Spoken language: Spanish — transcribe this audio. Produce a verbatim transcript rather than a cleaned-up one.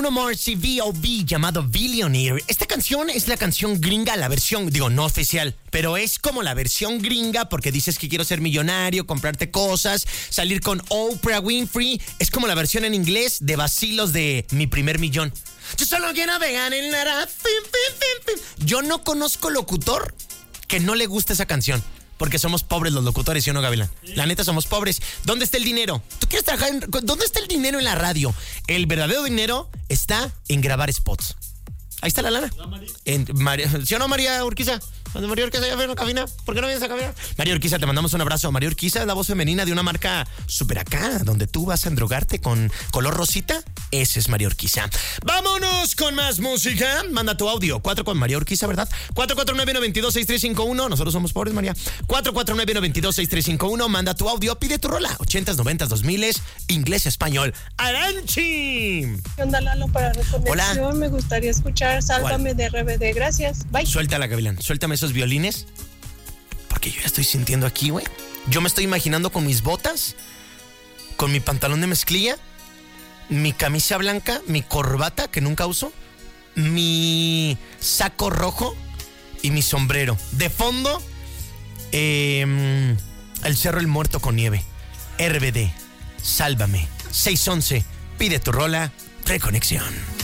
Bruno Mars y V O B llamado Billionaire. Esta canción es la canción gringa, la versión, digo, no oficial, pero es como la versión gringa porque dices que quiero ser millonario, comprarte cosas, salir con Oprah Winfrey. Es como la versión en inglés de vacilos de Mi Primer Millón. Yo solo quiero vean en la... Yo no conozco locutor que no le guste esa canción. Porque somos pobres los locutores, ¿sí o no, Gavilán? La neta, somos pobres. ¿Dónde está el dinero? ¿Tú quieres trabajar en... ¿Dónde está el dinero en la radio? El verdadero dinero está en grabar spots. Ahí está la lana. En María, ¿sí o no, María Urquiza? Cuando María Urquiza ya fue a la cabina, ¿por qué no vienes a cabina? María Urquiza, te mandamos un abrazo. María Urquiza es la voz femenina de una marca super acá, donde tú vas a endrogarte con color rosita. Ese es María Urquiza. Vámonos con más música. Manda tu audio. cuatro con María Urquiza, ¿verdad? cuatro cuatro nueve, nueve dos, seis tres cinco uno. Nosotros somos pobres, María. cuatro cuatro nueve, nueve dos, seis tres cinco uno. Manda tu audio. Pide tu rola. ochentas, noventas, dos miles. Inglés, español. ¡Aranchi! ¿Qué onda, Lalo? Para recomendación, Hola. Me gustaría escuchar Sálvame ¿Cuál? De R B D. Gracias. Bye. Suéltala, Gavilán. Suéltame esos violines. Porque yo ya estoy sintiendo aquí, güey. Yo me estoy imaginando con mis botas, con mi pantalón de mezclilla, mi camisa blanca, mi corbata, que nunca uso, mi saco rojo y mi sombrero. De fondo, eh, el Cerro El Muerto con nieve. R B D, Sálvame. seis once, pide tu rola, Reconexión.